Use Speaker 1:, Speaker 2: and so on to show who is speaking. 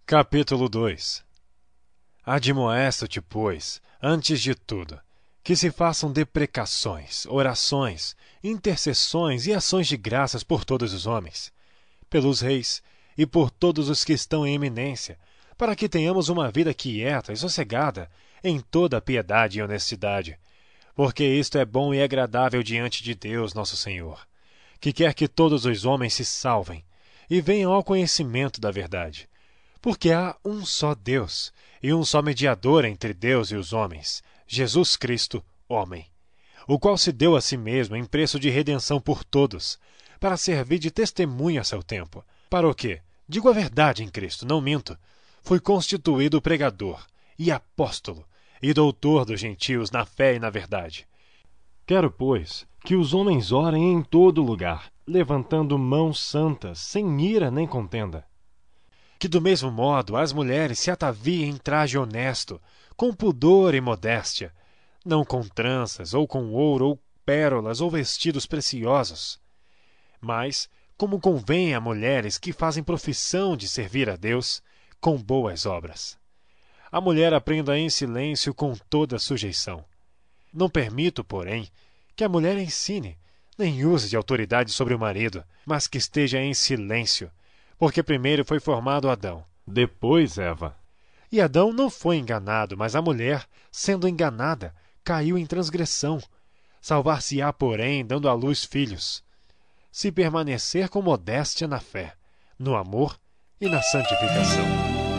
Speaker 1: Capítulo 2. Admoesto-te, pois, antes de tudo, que se façam deprecações, orações, intercessões e ações de graças por todos os homens, pelos reis e por todos os que estão em eminência, para que tenhamos uma vida quieta e sossegada em toda a piedade e honestidade, porque isto é bom e agradável diante de Deus nosso Senhor, que quer que todos os homens se salvem e venham ao conhecimento da verdade. Porque há um só Deus e um só mediador entre Deus e os homens, Jesus Cristo, homem, o qual se deu a si mesmo em preço de redenção por todos, para servir de testemunho a seu tempo. Para o quê? Digo a verdade em Cristo, não minto. Fui constituído pregador e apóstolo e doutor dos gentios na fé e na verdade. Quero, pois, que os homens orem em todo lugar, levantando mãos santas, sem ira nem contenda. Que do mesmo modo as mulheres se ataviem em traje honesto, com pudor e modéstia, não com tranças, ou com ouro, ou pérolas, ou vestidos preciosos, mas, como convém a mulheres que fazem profissão de servir a Deus, com boas obras. A mulher aprenda em silêncio com toda sujeição. Não permito, porém, que a mulher ensine, nem use de autoridade sobre o marido, mas que esteja em silêncio, porque primeiro foi formado Adão, depois Eva. E Adão não foi enganado, mas a mulher, sendo enganada, caiu em transgressão. Salvar-se-á, porém, dando à luz filhos, se permanecer com modéstia na fé, no amor e na santificação.